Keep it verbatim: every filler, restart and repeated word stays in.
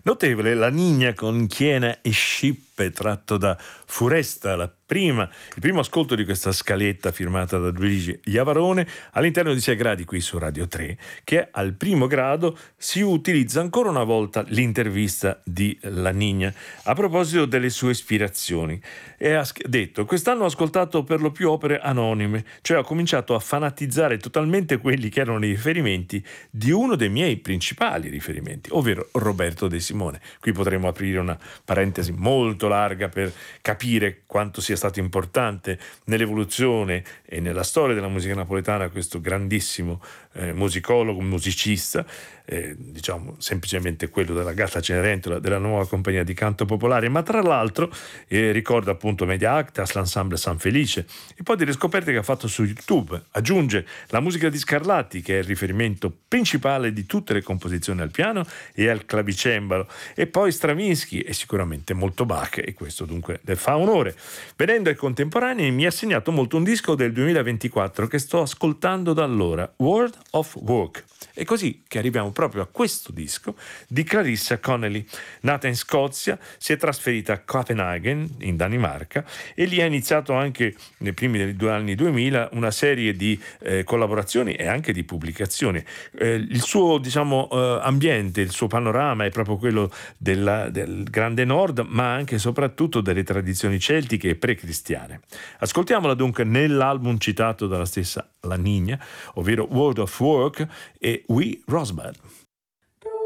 Notevole La Niña con Chiena e Scippe, tratto da Furesta, la prima, il primo ascolto di questa scaletta firmata da Luigi Iavarone all'interno di sei gradi qui su Radio tre, che al primo grado si utilizza ancora una volta l'intervista di La Niña a proposito delle sue ispirazioni. E ha detto: quest'anno ho ascoltato per lo più opere anonime, cioè ho cominciato a fanatizzare totalmente quelli che erano i riferimenti di uno dei miei principali riferimenti, ovvero Roberto De Simone. Qui potremmo aprire una parentesi molto larga per capire quanto sia stato importante nell'evoluzione e nella storia della musica napoletana questo grandissimo eh, musicologo, musicista, eh, diciamo semplicemente quello della Gatta Cenerentola, della nuova compagnia di canto popolare, ma tra l'altro eh, ricorda appunto Media Actas, l'ensemble San Felice, e poi delle scoperte che ha fatto su YouTube. Aggiunge la musica di Scarlatti, che è il riferimento principale di tutte le composizioni al piano e al clavicembalo, e poi Stravinsky e sicuramente molto Bach, e questo dunque le fa onore. Venendo ai contemporanei, mi ha segnato molto un disco del duemilaventiquattro che sto ascoltando da allora, World of Work. È così che arriviamo proprio a questo disco di Clarissa Connelly. Nata in Scozia, si è trasferita a Copenaghen, in Danimarca, e lì ha iniziato anche nei primi dei due anni duemila una serie di eh, collaborazioni e anche di pubblicazioni. Eh, il suo, diciamo, eh, ambiente, il suo panorama è proprio quello della, del Grande Nord, ma anche e soprattutto delle tradizioni celtiche e pre-cristiane. Ascoltiamola dunque nell'album citato dalla stessa La Niña, ovvero World of Work e We Rosebud.